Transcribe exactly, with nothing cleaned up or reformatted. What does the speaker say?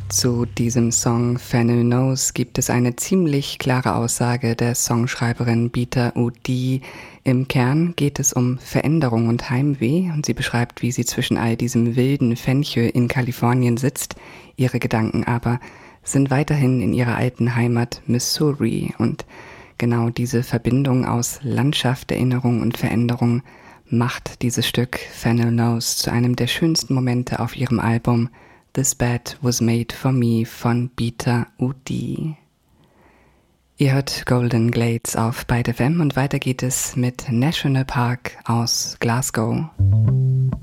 Zu diesem Song Fennel Knows gibt es eine ziemlich klare Aussage der Songschreiberin Bita O'D. Im Kern geht es um Veränderung und Heimweh und sie beschreibt, wie sie zwischen all diesem wilden Fenchel in Kalifornien sitzt. Ihre Gedanken aber sind weiterhin in ihrer alten Heimat Missouri und genau diese Verbindung aus Landschaft, Erinnerung und Veränderung macht dieses Stück Fennel Knows zu einem der schönsten Momente auf ihrem Album This Bed Was Made For Me von Bita O'D. Ihr hört Golden Glades auf Byte F M und weiter geht es mit National Park aus Glasgow.